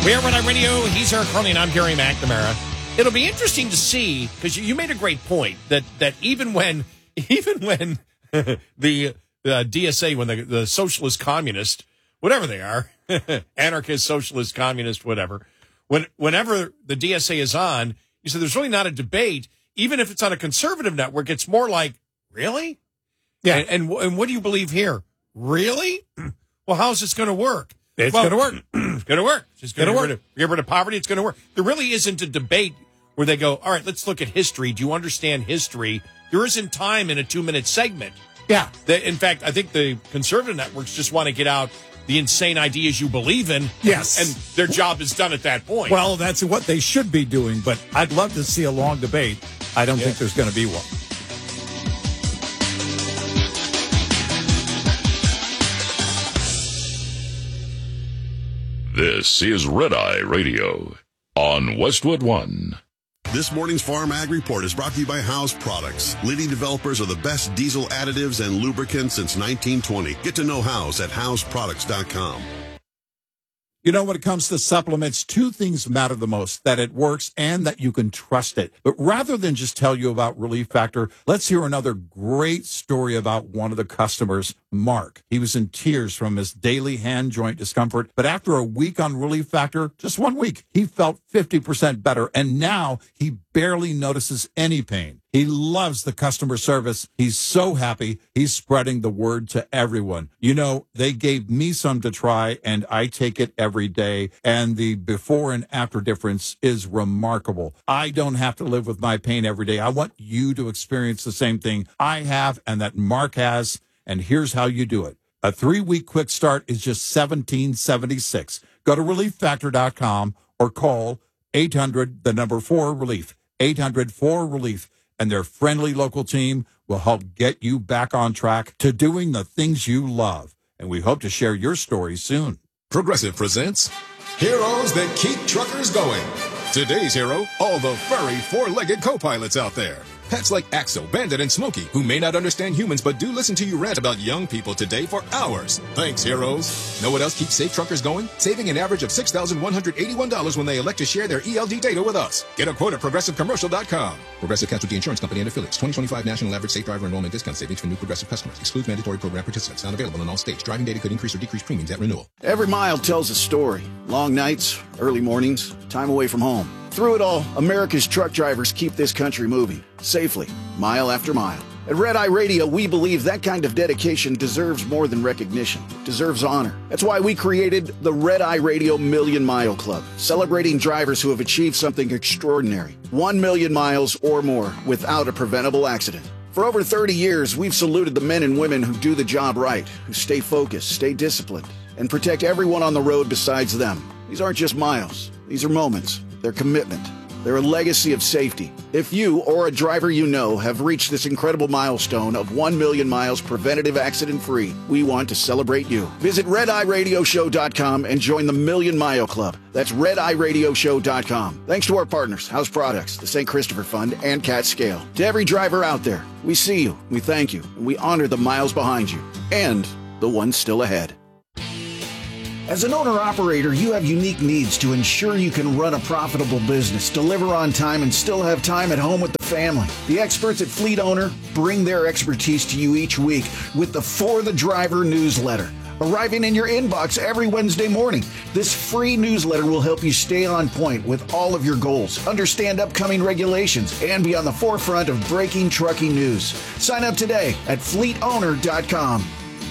We are Red Eye Radio. He's Eric Carly, and I'm Gary McNamara. It'll be interesting to see, because you made a great point, that even when the DSA, when the socialist communist, whatever they are, anarchist, socialist, communist, whatever, whenever the DSA is on, you said there's really not a debate. Even if it's on a conservative network, it's more like, really? Yeah. And what do you believe here? Really? Well, how's this going to work? It's going to work. It's going to work. It's going to work. Get rid of poverty. It's going to work. There really isn't a debate where they go, all right, let's look at history. Do you understand history? There isn't time in a 2-minute segment. Yeah. In fact, I think the conservative networks just want to get out the insane ideas you believe in. Yes. And their job is done at that point. Well, that's what they should be doing, but I'd love to see a long debate. I don't think there's going to be one. This is Red Eye Radio on Westwood One. This morning's Farm Ag Report is brought to you by House Products, leading developers of the best diesel additives and lubricants since 1920. Get to know House at houseproducts.com. You know, when it comes to supplements, 2 things matter the most, that it works and that you can trust it. But rather than just tell you about Relief Factor, let's hear another great story about one of the customers, Mark. He was in tears from his daily hand joint discomfort, but after a week on Relief Factor, just 1 week, he felt 50% better, and now he barely notices any pain. He loves the customer service. He's so happy. He's spreading the word to everyone. You know, they gave me some to try, and I take it every day, and the before and after difference is remarkable. I don't have to live with my pain every day. I want you to experience the same thing I have and that Mark has, and here's how you do it. A 3-week quick start is just $17.76. Go to ReliefFactor.com or call 800-4-RELIEF, 800-4-RELIEF. And their friendly local team will help get you back on track to doing the things you love. And we hope to share your story soon. Progressive presents Heroes That Keep Truckers Going. Today's hero, all the furry 4-legged co-pilots out there. Pets like Axel, Bandit, and Smokey, who may not understand humans but do listen to you rant about young people today for hours. Thanks, heroes. Know what else keeps safe truckers going? Saving an average of $6,181 when they elect to share their ELD data with us. Get a quote at ProgressiveCommercial.com. Progressive Casualty Insurance Company and Affiliates. 2025 National Average Safe Driver Enrollment Discount Savings for new Progressive customers. Excludes mandatory program participants. Not available in all states. Driving data could increase or decrease premiums at renewal. Every mile tells a story. Long nights, early mornings, time away from home. Through it all, America's truck drivers keep this country moving, safely, mile after mile. At Red Eye Radio, we believe that kind of dedication deserves more than recognition. It deserves honor. That's why we created the Red Eye Radio Million Mile Club, celebrating drivers who have achieved something extraordinary. 1 million miles or more without a preventable accident. For over 30 years, we've saluted the men and women who do the job right, who stay focused, stay disciplined, and protect everyone on the road besides them. These aren't just miles. These are moments. They're commitment. They're a legacy of safety. If you or a driver you know have reached this incredible milestone of 1 million miles preventative accident-free, we want to celebrate you. Visit RedEyeRadioShow.com and join the Million Mile Club. That's RedEyeRadioShow.com. Thanks to our partners, House Products, the St. Christopher Fund, and Cat Scale. To every driver out there, we see you, we thank you, and we honor the miles behind you and the ones still ahead. As an owner-operator, you have unique needs to ensure you can run a profitable business, deliver on time, and still have time at home with the family. The experts at Fleet Owner bring their expertise to you each week with the For the Driver newsletter, arriving in your inbox every Wednesday morning. This free newsletter will help you stay on point with all of your goals, understand upcoming regulations, and be on the forefront of breaking trucking news. Sign up today at fleetowner.com.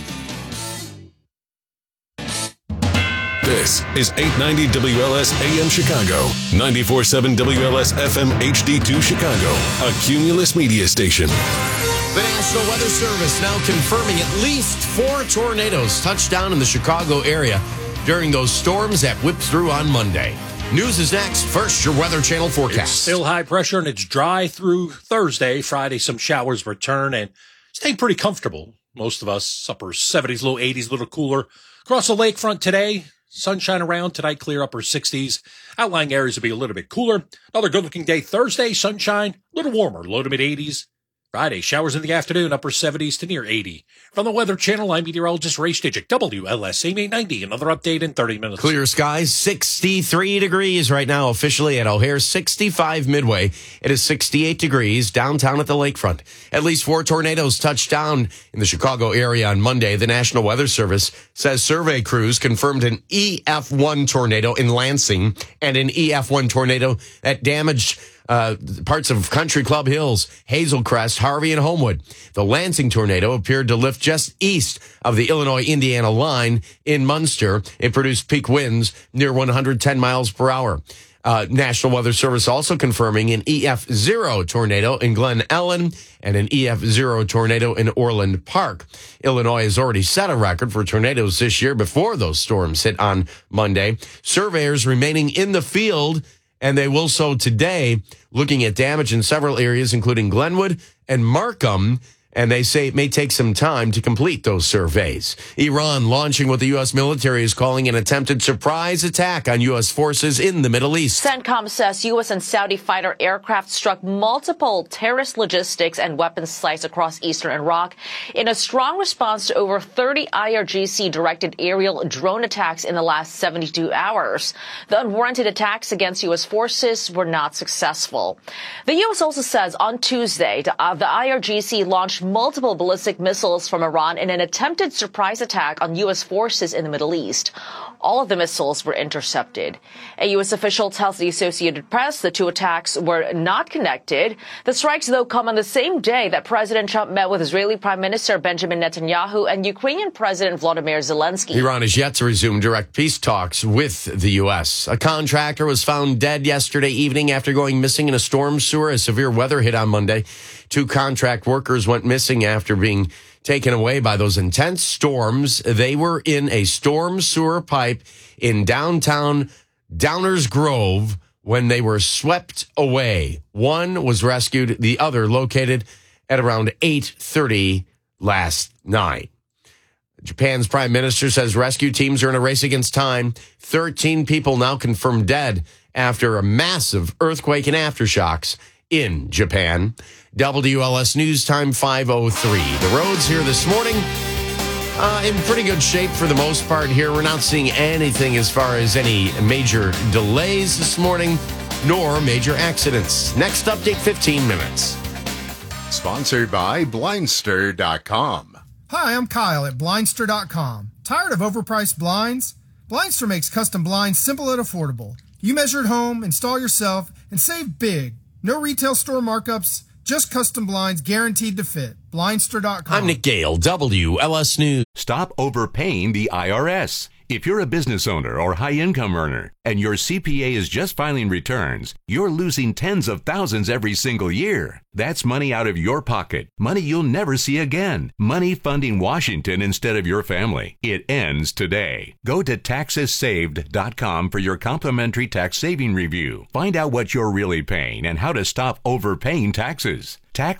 This is 890 WLS AM Chicago, 94.7 WLS FM HD2 Chicago, a Cumulus media station. The National Weather Service now confirming at least 4 tornadoes touched down in the Chicago area during those storms that whipped through on Monday. News is next. First, your Weather Channel forecast. It's still high pressure, and it's dry through Thursday. Friday, some showers return, and staying pretty comfortable. Most of us, upper 70s, low 80s, a little cooler. Across the lakefront today, sunshine around. Tonight, clear upper 60s. Outlying areas will be a little bit cooler. Another good-looking day Thursday, sunshine, a little warmer, low to mid-80s. Friday, showers in the afternoon, upper 70s to near 80. From the Weather Channel, I'm meteorologist Ray Stijik, WLSAM 890. Another update in 30 minutes. Clear skies, 63 degrees right now officially at O'Hare, 65 Midway. It is 68 degrees downtown at the lakefront. At least 4 tornadoes touched down in the Chicago area on Monday. The National Weather Service says survey crews confirmed an EF1 tornado in Lansing and an EF1 tornado that damaged parts of Country Club Hills, Hazel Crest, Harvey, and Homewood. The Lansing tornado appeared to lift just east of the Illinois-Indiana line in Munster. It produced peak winds near 110 miles per hour. National Weather Service also confirming an EF0 tornado in Glen Ellen and an EF0 tornado in Orland Park. Illinois has already set a record for tornadoes this year before those storms hit on Monday. Surveyors remaining in the field, and they will so today, looking at damage in several areas, including Glenwood and Markham. And they say it may take some time to complete those surveys. Iran launching what the U.S. military is calling an attempted surprise attack on U.S. forces in the Middle East. CENTCOM says U.S. and Saudi fighter aircraft struck multiple terrorist logistics and weapons sites across eastern Iraq in a strong response to over 30 IRGC-directed aerial drone attacks in the last 72 hours. The unwarranted attacks against U.S. forces were not successful. The U.S. also says on Tuesday the IRGC launched multiple ballistic missiles from Iran in an attempted surprise attack on U.S. forces in the Middle East. All of the missiles were intercepted. A U.S. official tells the Associated Press the 2 attacks were not connected. The strikes, though, come on the same day that President Trump met with Israeli Prime Minister Benjamin Netanyahu and Ukrainian President Volodymyr Zelensky. Iran is yet to resume direct peace talks with the U.S. A contractor was found dead yesterday evening after going missing in a storm sewer. A severe weather hit on Monday. 2 contract workers went missing after being taken away by those intense storms. They were in a storm sewer pipe in downtown Downers Grove when they were swept away. One was rescued, the other located at around 8:30 last night. Japan's prime minister says rescue teams are in a race against time. 13 people now confirmed dead after a massive earthquake and aftershocks in Japan. WLS News Time 5:03. The roads here this morning in pretty good shape for the most part here. We're not seeing anything as far as any major delays this morning, nor major accidents. Next update, 15 minutes. Sponsored by Blindster.com. Hi, I'm Kyle at Blindster.com. Tired of overpriced blinds? Blindster makes custom blinds simple and affordable. You measure at home, install yourself, and save big. No retail store markups, just custom blinds guaranteed to fit. Blindster.com. I'm Nick Gale, WLS News. Stop overpaying the IRS. If you're a business owner or high-income earner and your CPA is just filing returns, you're losing tens of thousands every single year. That's money out of your pocket, money you'll never see again, money funding Washington instead of your family. It ends today. Go to taxessaved.com for your complimentary tax saving review. Find out what you're really paying and how to stop overpaying taxes.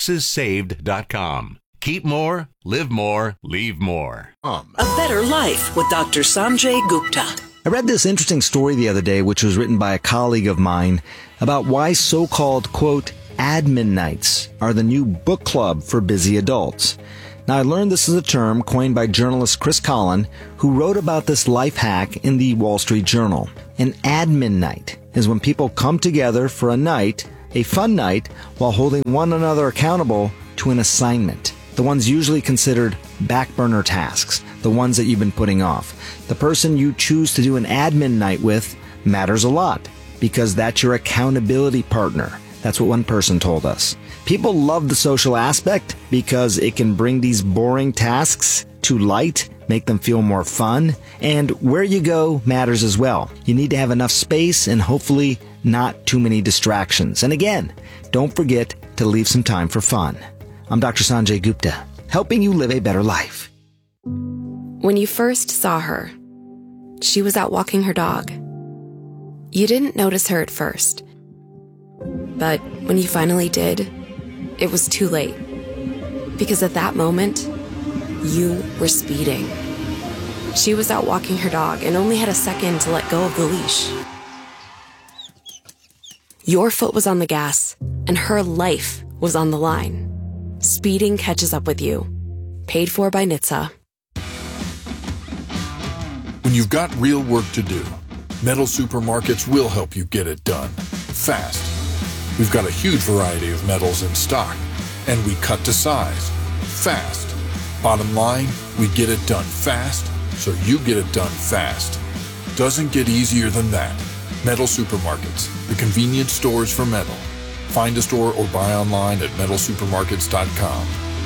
Taxessaved.com. Keep more, live more, leave more. A Better Life with Dr. Sanjay Gupta. I read this interesting story the other day, which was written by a colleague of mine, about why so-called, quote, admin nights are the new book club for busy adults. Now, I learned this is a term coined by journalist Chris Collin, who wrote about this life hack in the Wall Street Journal. An admin night is when people come together for a night, a fun night, while holding one another accountable to an assignment. The ones usually considered back burner tasks, the ones that you've been putting off. The person you choose to do an admin night with matters a lot because that's your accountability partner. That's what one person told us. People love the social aspect because it can bring these boring tasks to light, make them feel more fun, and where you go matters as well. You need to have enough space and hopefully not too many distractions. And again, don't forget to leave some time for fun. I'm Dr. Sanjay Gupta, helping you live a better life. When you first saw her, she was out walking her dog. You didn't notice her at first. But when you finally did, it was too late. Because at that moment, you were speeding. She was out walking her dog and only had a second to let go of the leash. Your foot was on the gas, and her life was on the line. speeding catches up with you. Paid for by NHTSA. When you've got real work to do, Metal Supermarkets will help you get it done fast. We've got a huge variety of metals in stock, and we cut to size fast. Bottom line, we get it done fast, so you get it done fast. Doesn't get easier than that. Metal Supermarkets, the convenient stores for metal. Find a store or buy online at metalsupermarkets.com.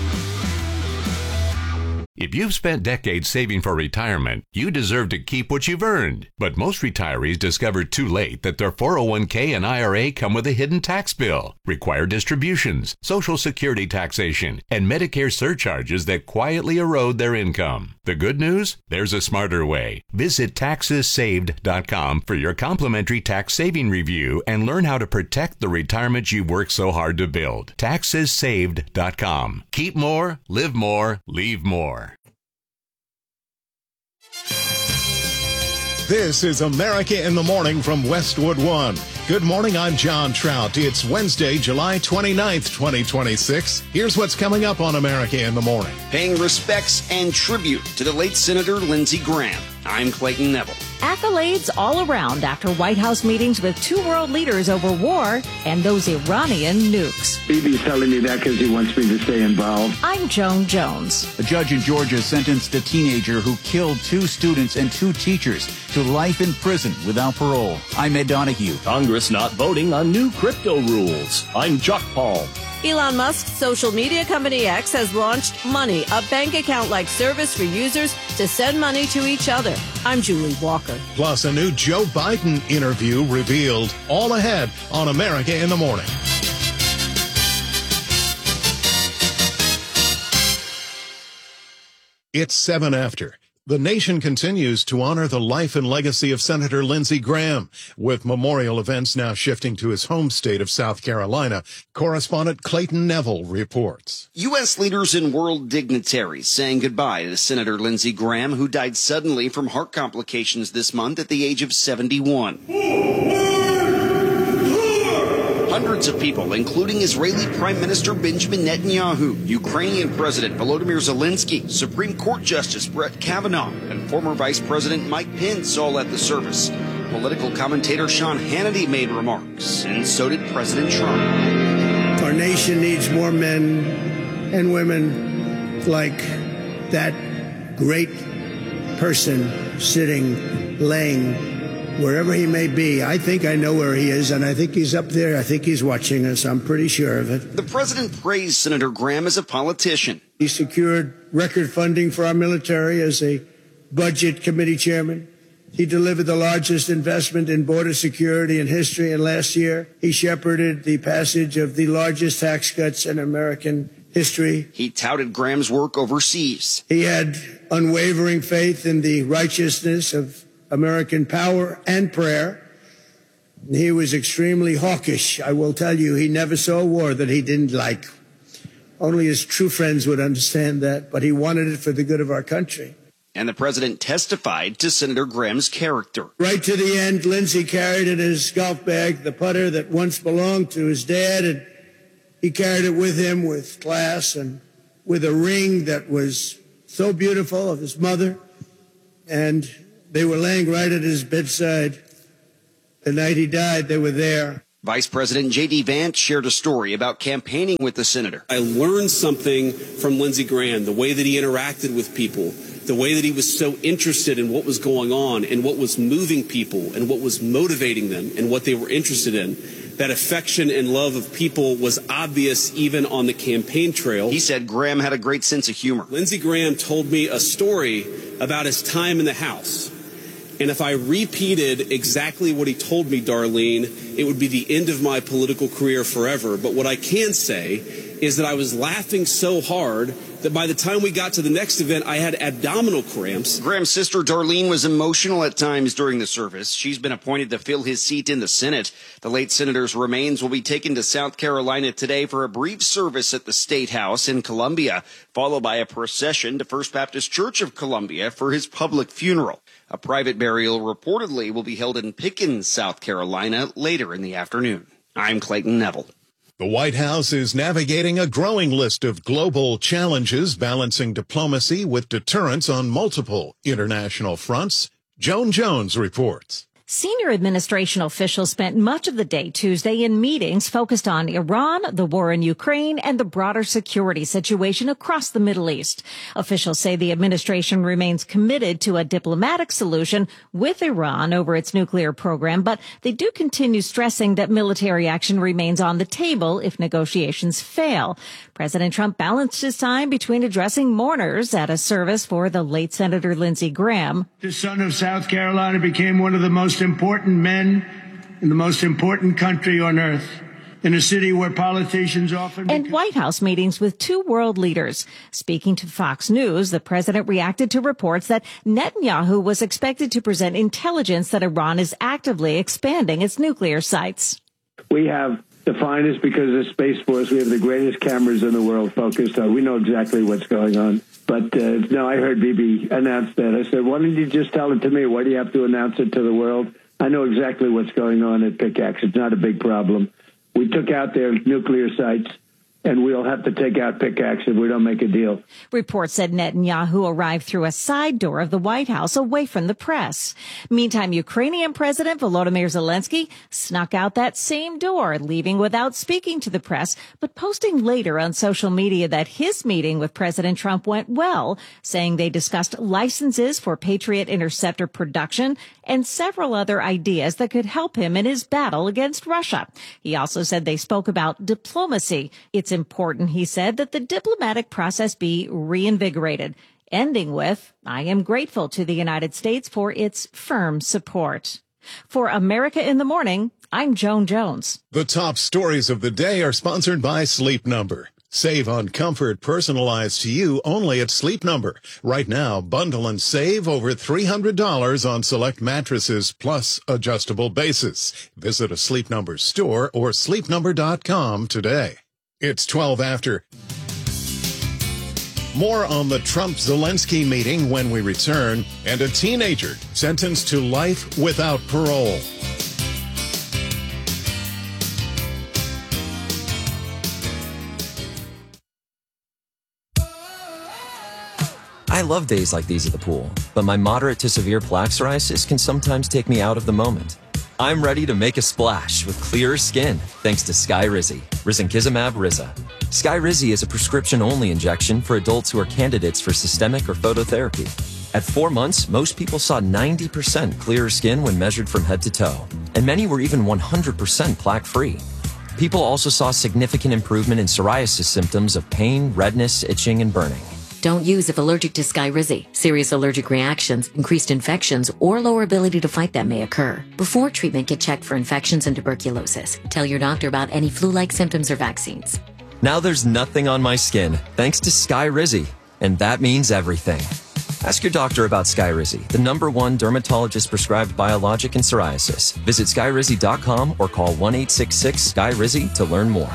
If you've spent decades saving for retirement, you deserve to keep what you've earned. But most retirees discover too late that their 401k and IRA come with a hidden tax bill, required distributions, Social Security taxation, and Medicare surcharges that quietly erode their income. The good news? There's a smarter way. Visit TaxesSaved.com for your complimentary tax saving review and learn how to protect the retirement you worked so hard to build. TaxesSaved.com. Keep more, live more, leave more. This is America in the Morning from Westwood One. Good morning, I'm John Trout. It's Wednesday, July 29th, 2026. Here's what's coming up on America in the Morning. Paying respects and tribute to the late Senator Lindsey Graham. I'm Clayton Neville. Accolades all around after White House meetings with two world leaders over war and those Iranian nukes. Bibi's telling me that because he wants me to stay involved. I'm Joan Jones. A judge in Georgia sentenced a teenager who killed 2 students and 2 teachers to life in prison without parole. I'm Ed Donahue. Congress not voting on new crypto rules. I'm Chuck Paul. Elon Musk's social media company X has launched Money, a bank account-like service for users to send money to each other. I'm Julie Walker. Plus, a new Joe Biden interview revealed. All ahead on America in the Morning. It's 7 after. The nation continues to honor the life and legacy of Senator Lindsey Graham, with memorial events now shifting to his home state of South Carolina. Correspondent Clayton Neville reports. U.S. leaders and world dignitaries saying goodbye to Senator Lindsey Graham, who died suddenly from heart complications this month at the age of 71. Hundreds of people, including Israeli Prime Minister Benjamin Netanyahu, Ukrainian President Volodymyr Zelensky, Supreme Court Justice Brett Kavanaugh, and former Vice President Mike Pence all at the service. Political commentator Sean Hannity made remarks, and so did President Trump. Our nation needs more men and women like that great person sitting, laying, wherever he may be. I think I know where he is, and I think he's up there. I think he's watching us. I'm pretty sure of it. The president praised Senator Graham as a politician. He secured record funding for our military as a budget committee chairman. He delivered the largest investment in border security in history, and last year he shepherded the passage of the largest tax cuts in American history. He touted Graham's work overseas. He had unwavering faith in the righteousness of American power and prayer. He was extremely hawkish. I will tell you, he never saw a war that he didn't like. Only his true friends would understand that, but he wanted it for the good of our country. And the president testified to Senator Graham's character. Right to the end, Lindsey carried in his golf bag the putter that once belonged to his dad, and he carried it with him with class and with a ring that was so beautiful of his mother. And they were laying right at his bedside. The night he died, they were there. Vice President J.D. Vance shared a story about campaigning with the senator. I learned something from Lindsey Graham, the way that he interacted with people, the way that he was so interested in what was going on and what was moving people and what was motivating them and what they were interested in. That affection and love of people was obvious even on the campaign trail. He said Graham had a great sense of humor. Lindsey Graham told me a story about his time in the House. And if I repeated exactly what he told me, Darlene, it would be the end of my political career forever. But what I can say is that I was laughing so hard that by the time we got to the next event, I had abdominal cramps. Graham's sister, Darlene, was emotional at times during the service. She's been appointed to fill his seat in the Senate. The late senator's remains will be taken to South Carolina today for a brief service at the State House in Columbia, followed by a procession to First Baptist Church of Columbia for his public funeral. A private burial reportedly will be held in Pickens, South Carolina, later in the afternoon. I'm Clayton Neville. The White House is navigating a growing list of global challenges, balancing diplomacy with deterrence on multiple international fronts. Joan Jones reports. Senior administration officials spent much of the day Tuesday in meetings focused on Iran, the war in Ukraine, and the broader security situation across the Middle East. Officials say the administration remains committed to a diplomatic solution with Iran over its nuclear program, but they do continue stressing that military action remains on the table if negotiations fail. President Trump balanced his time between addressing mourners at a service for the late Senator Lindsey Graham. The son of South Carolina became one of the most important men in the most important country on earth, in a city where politicians often... And White House meetings with two world leaders. Speaking to Fox News, the president reacted to reports that Netanyahu was expected to present intelligence that Iran is actively expanding its nuclear sites. We have the finest, because of Space Force, we have the greatest cameras in the world focused on. We know exactly what's going on. But no, I heard Bibi announce that. I said, why don't you just tell it to me? Why do you have to announce it to the world? I know exactly what's going on at Pickaxe. It's not a big problem. We took out their nuclear sites, and we'll have to take out Pickaxe if we don't make a deal. Reports said Netanyahu arrived through a side door of the White House away from the press. Meantime, Ukrainian President Volodymyr Zelensky snuck out that same door, leaving without speaking to the press, but posting later on social media that his meeting with President Trump went well, saying they discussed licenses for Patriot interceptor production and several other ideas that could help him in his battle against Russia. He also said they spoke about diplomacy. It's important, he said, that the diplomatic process be reinvigorated, ending with, I am grateful to the United States for its firm support. For America in the Morning, I'm Joan Jones. The top stories of the day are sponsored by Sleep Number. Save on comfort personalized to you only at Sleep Number. Right now, bundle and save over $300 on select mattresses plus adjustable bases. Visit a Sleep Number store or sleepnumber.com today. It's 12 after. More on the Trump-Zelensky meeting when we return, and a teenager sentenced to life without parole. I love days like these at the pool, but my moderate to severe plaque psoriasis can sometimes take me out of the moment. I'm ready to make a splash with clearer skin thanks to Skyrizi, risankizumab Riza. Skyrizi is a prescription-only injection for adults who are candidates for systemic or phototherapy. At 4 months, most people saw 90% clearer skin when measured from head to toe, and many were even 100% plaque-free. People also saw significant improvement in psoriasis symptoms of pain, redness, itching, and burning. Don't use if allergic to Skyrizi. Serious allergic reactions, increased infections, or lower ability to fight them may occur. Before treatment, get checked for infections and tuberculosis. Tell your doctor about any flu-like symptoms or vaccines. Now there's nothing on my skin thanks to Skyrizi, and that means everything. Ask your doctor about Skyrizi, the #1 dermatologist-prescribed biologic in psoriasis. Visit Skyrizi.com or call 1-866-SKYRIZI to learn more.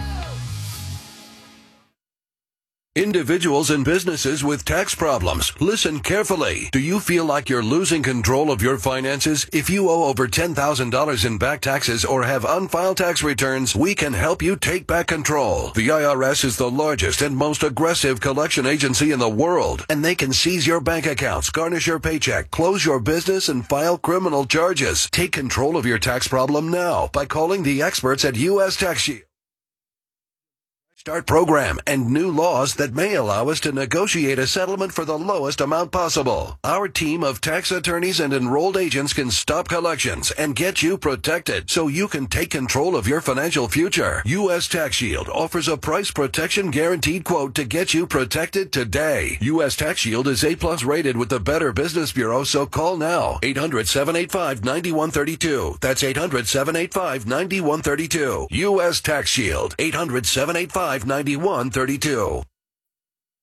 Individuals and businesses with tax problems, listen carefully. Do you feel like you're losing control of your finances? If you owe over $10,000 in back taxes or have unfiled tax returns, we can help you take back control. The IRS is the largest and most aggressive collection agency in the world, and they can seize your bank accounts, garnish your paycheck, close your business, and file criminal charges. Take control of your tax problem now by calling the experts at U.S. Tax Shield. Start program and new laws that may allow us to negotiate a settlement for the lowest amount possible. Our team of tax attorneys and enrolled agents can stop collections and get you protected so you can take control of your financial future. U.S. Tax Shield offers a price protection guaranteed quote to get you protected today. U.S. Tax Shield is A+ rated with the Better Business Bureau, so call now. 800-785-9132. That's 800-785-9132. U.S. Tax Shield. 800-785-9132.